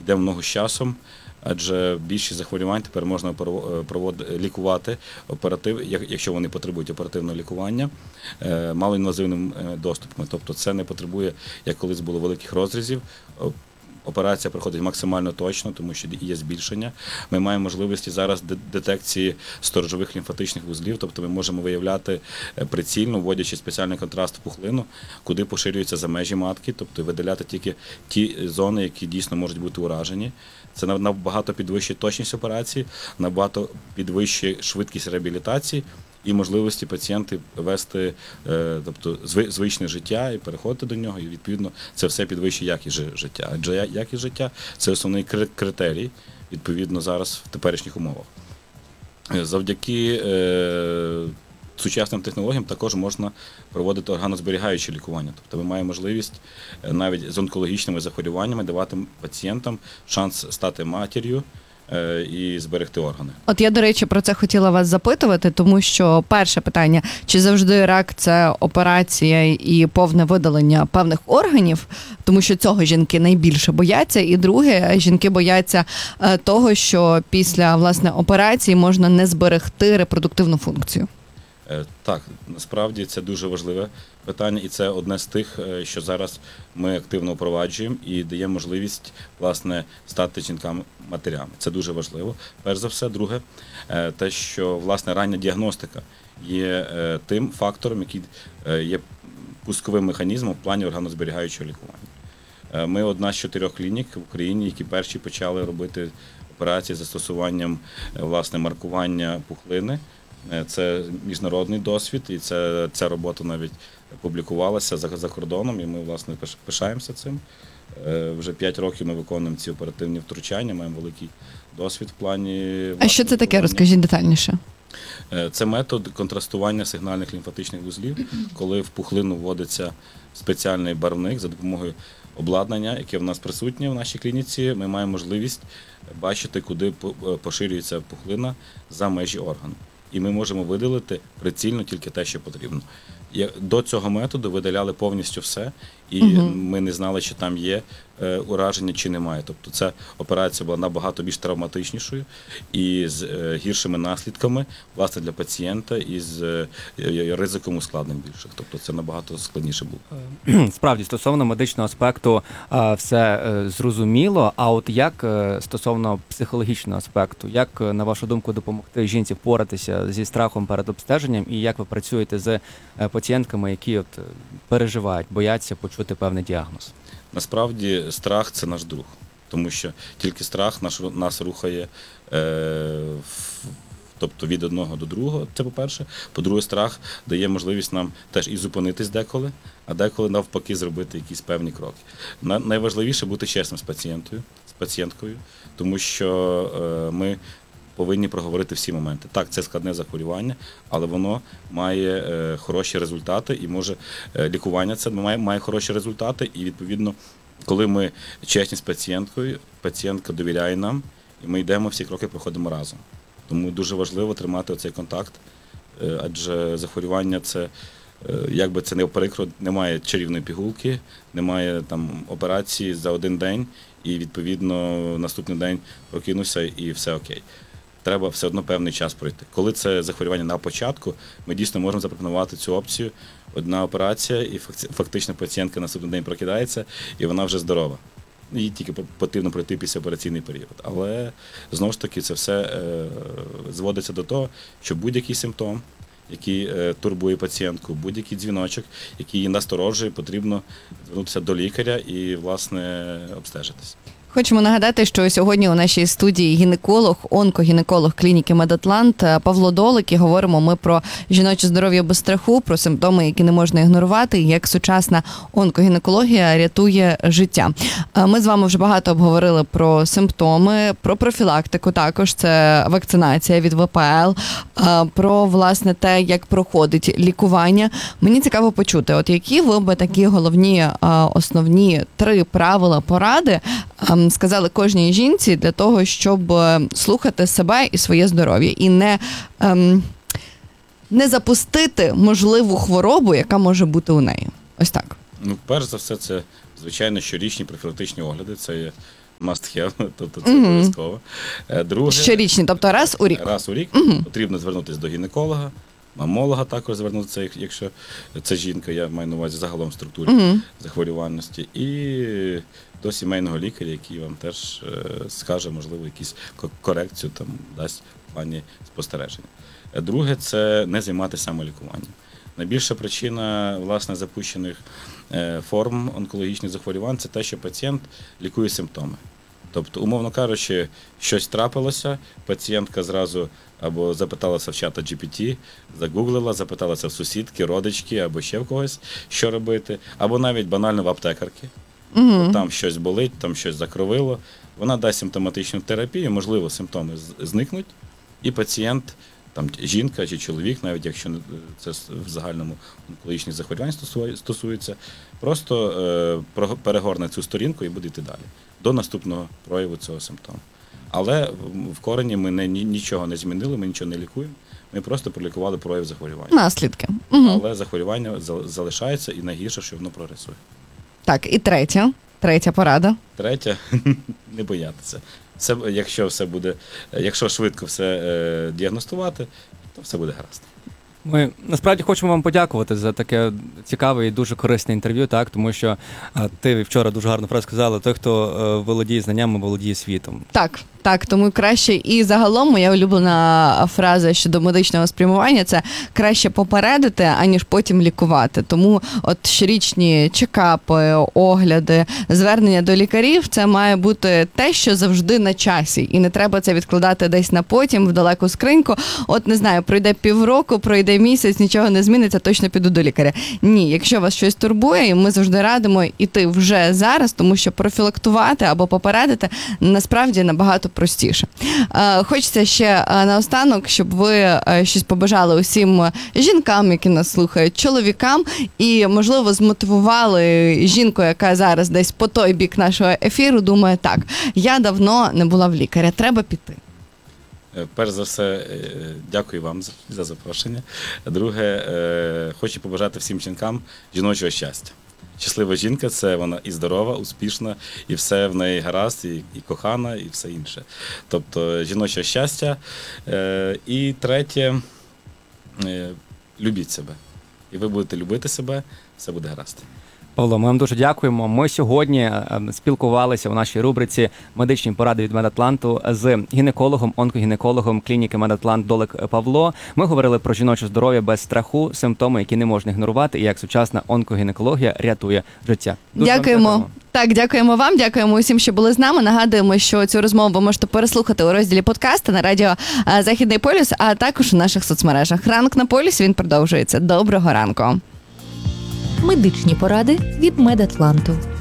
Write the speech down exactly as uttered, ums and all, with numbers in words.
йде в ногу з часом, адже більшість захворювань тепер можна проводити, лікувати оператив, якщо вони потребують оперативного лікування, малоінвазивним доступом. Тобто це не потребує, як колись було, великих розрізів. Операція проходить максимально точно, тому що є збільшення. Ми маємо можливості зараз детекції сторожових лімфатичних вузлів, тобто ми можемо виявляти прицільно, вводячи спеціальний контраст в пухлину, куди поширюються за межі матки, тобто видаляти тільки ті зони, які дійсно можуть бути уражені. Це набагато підвищує точність операції, набагато підвищує швидкість реабілітації і можливості пацієнти вести, тобто, звичне життя і переходити до нього, і відповідно це все підвищує якість життя. Адже якість життя – це основний критерій, відповідно, зараз в теперішніх умовах. Завдяки е, сучасним технологіям також можна проводити органозберігаюче лікування. Тобто ми маємо можливість навіть з онкологічними захворюваннями давати пацієнтам шанс стати матір'ю і зберегти органи. От я, до речі, про це хотіла вас запитувати, тому що перше питання, чи завжди рак – це операція і повне видалення певних органів, тому що цього жінки найбільше бояться, і друге, жінки бояться того, що після, власне, операції можна не зберегти репродуктивну функцію. Так, насправді це дуже важливе питання, і це одне з тих, що зараз ми активно впроваджуємо і дає можливість, власне, стати жінкам-матерями. Це дуже важливо. Перш за все, друге, те, що, власне, рання діагностика є тим фактором, який є пусковим механізмом в плані органозберігаючого лікування. Ми одна з чотирьох клінік в Україні, які перші почали робити операції з застосуванням, власне, маркування пухлини. Це міжнародний досвід, і це, ця робота навіть публікувалася за, за кордоном, і ми, власне, пишаємося цим. Вже п'ять років ми виконуємо ці оперативні втручання, маємо великий досвід в плані... А що це таке? Розкажіть детальніше. Це метод контрастування сигнальних лімфатичних вузлів, коли в пухлину вводиться спеціальний барвник за допомогою обладнання, яке в нас присутнє в нашій клініці. Ми маємо можливість бачити, куди поширюється пухлина за межі органу. І ми можемо видалити прицільно тільки те, що потрібно. До цього методу видаляли повністю все, і угу. ми не знали, чи там є ураження, чи немає. Тобто ця операція була набагато більш травматичнішою і з гіршими наслідками, власне, для пацієнта, і з ризиком ускладнень більших. Тобто це набагато складніше було. Справді, стосовно медичного аспекту все зрозуміло, а от як стосовно психологічного аспекту, як, на вашу думку, допомогти жінці впоратися зі страхом перед обстеженням, і як ви працюєте з пацієнтками, які от переживають, бояться почути певний діагноз? Насправді страх – це наш друг, тому що тільки страх наш, нас рухає е, тобто від одного до другого, це по-перше. По-друге, страх дає можливість нам теж і зупинитись деколи, а деколи навпаки зробити якісь певні кроки. На, найважливіше бути чесним з пацієнтою, з пацієнткою, тому що е, ми повинні проговорити всі моменти. Так, це складне захворювання, але воно має е, хороші результати і може е, лікування це має, має хороші результати, і відповідно, коли ми чесні з пацієнткою, пацієнтка довіряє нам, і ми йдемо, всі кроки проходимо разом. Тому дуже важливо тримати оцей контакт, е, адже захворювання це, е, як би це не прикро, немає чарівної пігулки, немає там операції за один день, і відповідно наступний день прокинувся і все окей. Треба все одно певний час пройти. Коли це захворювання на початку, ми дійсно можемо запропонувати цю опцію. Одна операція, і фактично пацієнтка на наступний день прокидається, і вона вже здорова. Їй тільки потрібно пройти післяопераційний період. Але, знову ж таки, це все е, зводиться до того, що будь-який симптом, який е, турбує пацієнтку, будь-який дзвіночок, який її насторожує, потрібно звернутися до лікаря і, власне, обстежитись. Хочемо нагадати, що сьогодні у нашій студії гінеколог, онкогінеколог клініки Медатлант Павло Долик, і говоримо ми про жіноче здоров'я без страху, про симптоми, які не можна ігнорувати, і як сучасна онкогінекологія рятує життя. Ми з вами вже багато обговорили про симптоми, про профілактику також, це вакцинація від ВПЛ, про, власне, те, як проходить лікування. Мені цікаво почути, от які ви би такі головні, основні три правила, поради сказали кожній жінці для того, щоб слухати себе і своє здоров'я і не, ем, не запустити можливу хворобу, яка може бути у неї. Ось так. Ну, перш за все, це, звичайно, щорічні профілактичні огляди. Це є Must have, тобто це Мгм. обов'язково. Е, Друге, Щорічні, тобто раз у рік. раз у рік Мгм. потрібно звернутися до гінеколога, мамолога також звернутися, як- якщо це жінка, я маю на увазі загалом в структурі Мгм. захворюваності, і до сімейного лікаря, який вам теж е, скаже, можливо, якусь ко- корекцію там дасть в плані спостереження. Е, Друге, це не займатися самолікуванням. Найбільша причина власне запущених е, форм онкологічних захворювань це те, що пацієнт лікує симптоми. Тобто, умовно кажучи, щось трапилося, пацієнтка зразу або запиталася в чата джі пі ті, загуглила, запиталася в сусідки, родички або ще в когось, що робити, або навіть банально в аптекарки. Мгм. Там щось болить, там щось закровило. Вона дасть симптоматичну терапію, можливо, симптоми з- зникнуть, і пацієнт, там жінка чи чоловік, навіть якщо не- це с- в загальному онкологічних захворювань стосує- стосується, просто е, про- перегорне цю сторінку і буде йти далі до наступного прояву цього симптому. Але в- в корені ми не, ні- нічого не змінили, ми нічого не лікуємо. Ми просто пролікували прояв захворювання. Наслідки. Мгм. Але захворювання за- залишається, і найгірше, що воно прогресує. Так, і третя. Третя порада. Третє не боятися. Все, якщо все буде, якщо швидко все е, діагностувати, то все буде гаразд. Ми насправді хочемо вам подякувати за таке цікаве і дуже корисне інтерв'ю, так тому що а, ти вчора дуже гарно фразу сказала: той, хто е, володіє знаннями, володіє світом. Так, так, тому краще і загалом моя улюблена фраза щодо медичного спрямування це краще попередити, аніж потім лікувати. Тому от щорічні чекапи, огляди, звернення до лікарів це має бути те, що завжди на часі, і не треба це відкладати десь на потім в далеку скриньку. От не знаю, пройде півроку, пройде місяць, нічого не зміниться, точно піду до лікаря. Ні, якщо вас щось турбує, ми завжди радимо іти вже зараз, тому що профілактувати або попередити насправді набагато простіше. Е, Хочеться ще е, наостанок, щоб ви е, щось побажали усім жінкам, які нас слухають, чоловікам, і, можливо, змотивували жінку, яка зараз десь по той бік нашого ефіру, думає, так, я давно не була в лікаря, треба піти. Е, Перш за все, е, дякую вам за- за запрошення. Друге, е, хочу побажати всім жінкам жіночого щастя. Щаслива жінка це вона і здорова, успішна, і все в неї гаразд, і, і кохана, і все інше. Тобто жіноче щастя. Е, І третє, е, любіть себе. І ви будете любити себе, все буде гаразд. Павло, ми вам дуже дякуємо. Ми сьогодні е, спілкувалися у нашій рубриці «Медичні поради від Медатланту» з гінекологом, онкогінекологом клініки Медатлант Долик Павло. Ми говорили про жіноче здоров'я без страху, симптоми, які не можна ігнорувати, і як сучасна онкогінекологія рятує життя. Дуже вам Дякуємо. Так, дякуємо вам, дякуємо усім, що були з нами. Нагадуємо, що цю розмову ви можете переслухати у розділі подкасту на радіо е, Західний полюс, а також у наших соцмережах. Ранок на полюсі, він продовжується. Доброго ранку. Медичні поради від Медатланту.